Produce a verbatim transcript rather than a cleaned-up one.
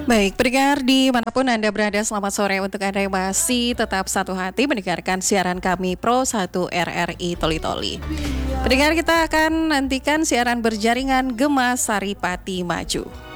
Baik, pendengar dimanapun Anda berada, selamat sore untuk Anda yang masih tetap satu hati mendengarkan siaran kami Pro satu R R I Toli Toli. Pendengar, kita akan nantikan siaran berjaringan Gema Saripati Maju.